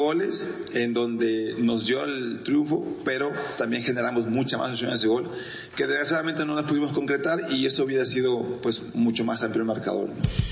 goles en donde nos dio el triunfo, pero también generamos muchas más opciones de gol que desgraciadamente no las pudimos concretar, y eso hubiera sido pues mucho más amplio el marcador.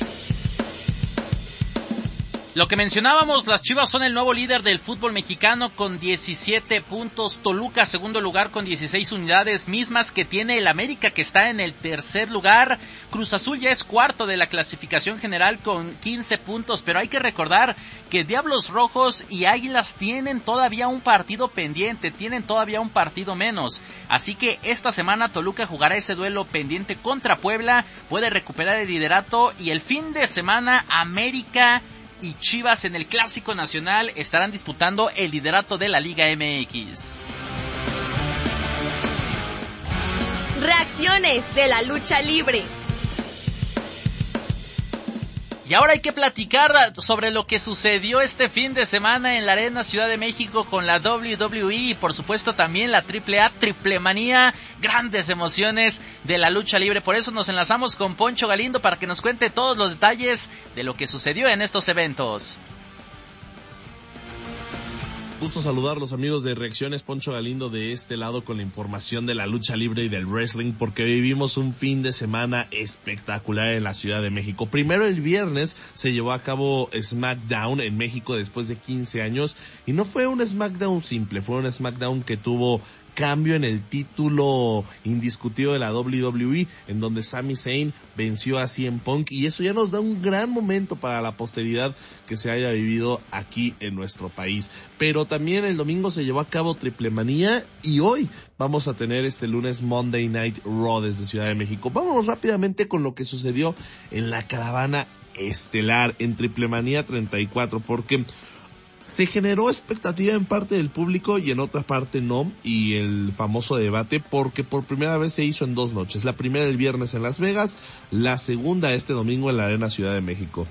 Lo que mencionábamos, las Chivas son el nuevo líder del fútbol mexicano con 17 puntos, Toluca segundo lugar con 16 unidades, mismas que tiene el América, que está en el tercer lugar. Cruz Azul ya es cuarto de la clasificación general con 15 puntos, pero hay que recordar que Diablos Rojos y Águilas tienen todavía un partido pendiente, tienen todavía un partido menos, así que esta semana Toluca jugará ese duelo pendiente contra Puebla, puede recuperar el liderato, y el fin de semana América y Chivas en el Clásico Nacional estarán disputando el liderato de la Liga MX. Reacciones de la lucha libre. Y ahora hay que platicar sobre lo que sucedió este fin de semana en la Arena Ciudad de México con la WWE y por supuesto también la AAA, Triplemanía, grandes emociones de la lucha libre. Por eso nos enlazamos con Poncho Galindo para que nos cuente todos los detalles de lo que sucedió en estos eventos. Gusto saludarlos, amigos de Reacciones. Poncho Galindo de este lado con la información de la lucha libre y del wrestling, porque vivimos un fin de semana espectacular en la Ciudad de México. Primero, el viernes se llevó a cabo SmackDown en México después de 15 años, y no fue un SmackDown simple, fue un SmackDown que tuvo cambio en el título indiscutido de la WWE, en donde Sami Zayn venció a CM Punk, y eso ya nos da un gran momento para la posteridad que se haya vivido aquí en nuestro país. Pero también el domingo se llevó a cabo Triplemanía, y hoy vamos a tener este lunes Monday Night Raw desde Ciudad de México. Vámonos rápidamente con lo que sucedió en la caravana estelar en Triplemanía 34, porque se generó expectativa en parte del público y en otra parte no, y el famoso debate, porque por primera vez se hizo en 2 noches. La primera el viernes en Las Vegas, la segunda este domingo en la Arena Ciudad de México.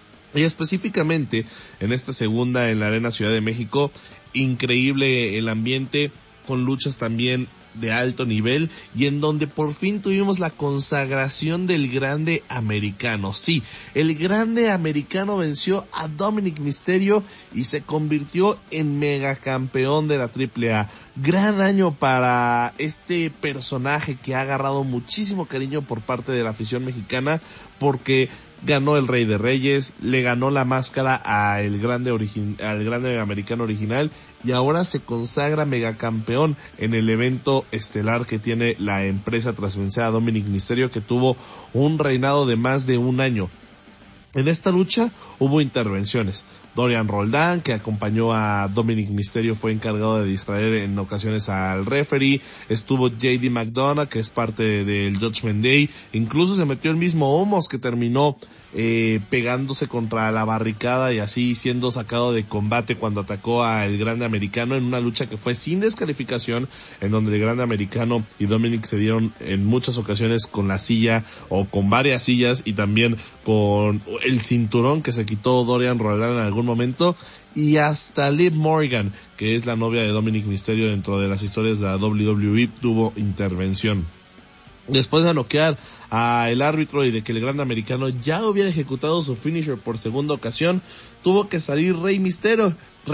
Y específicamente en esta segunda en la Arena Ciudad de México, increíble el ambiente, con luchas también de alto nivel, y en donde por fin tuvimos la consagración del grande americano. Sí, el grande americano venció a Dominic Mysterio y se convirtió en megacampeón de la AAA. Gran año para este personaje que ha agarrado muchísimo cariño por parte de la afición mexicana, porque ganó el Rey de Reyes, le ganó la máscara al grande americano original, y ahora se consagra megacampeón en el evento estelar que tiene la empresa tras vencer a Dominic Mysterio, que tuvo un reinado de más de un año. En esta lucha hubo intervenciones. Dorian Roldán, que acompañó a Dominic Mysterio, fue encargado de distraer en ocasiones al referee. Estuvo JD McDonough, que es parte del Judgment Day. Incluso se metió el mismo Omos, que terminó pegándose contra la barricada y así siendo sacado de combate cuando atacó al grande americano en una lucha que fue sin descalificación, en donde el grande americano y Dominic se dieron en muchas ocasiones con la silla o con varias sillas, y también con el cinturón que se quitó Dorian Roldán en algún momento, y hasta Liv Morgan, que es la novia de Dominic Mysterio dentro de las historias de la WWE, tuvo intervención. Después de noquear a el árbitro y de que el gran americano ya hubiera ejecutado su finisher por segunda ocasión, tuvo que salir Rey Mysterio,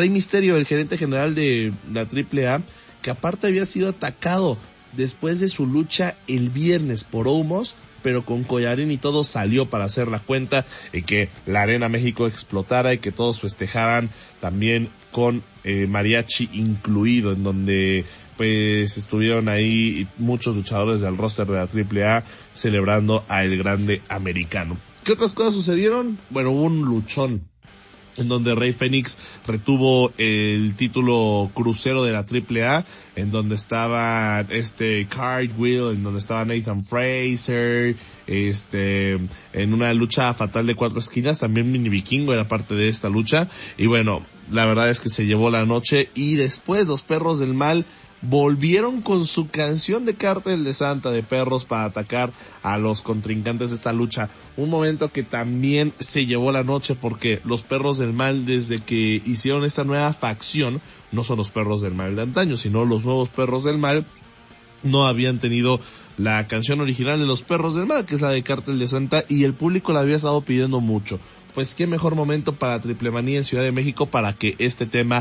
el gerente general de la AAA, que aparte había sido atacado después de su lucha el viernes por Omos, pero con collarín y todo salió para hacer la cuenta y que la Arena México explotara y que todos festejaran también con mariachi incluido, en donde pues estuvieron ahí muchos luchadores del roster de la AAA celebrando a el grande americano. ¿Qué otras cosas sucedieron? Bueno, hubo un luchón en donde Rey Fénix retuvo el título crucero de la AAA, en donde estaba Cartwheel, en donde estaba Nathan Fraser, en una lucha fatal de 4 esquinas, también Mini Vikingo era parte de esta lucha, y bueno, la verdad es que se llevó la noche, y después los Perros del Mal volvieron con su canción de Cártel de Santa de Perros para atacar a los contrincantes de esta lucha. Un momento que también se llevó la noche, porque los Perros del Mal, desde que hicieron esta nueva facción, no son los Perros del Mal de antaño, sino los nuevos Perros del Mal, no habían tenido la canción original de los Perros del Mal, que es la de Cártel de Santa, y el público la había estado pidiendo mucho. Pues qué mejor momento para Triplemanía en Ciudad de México para que este tema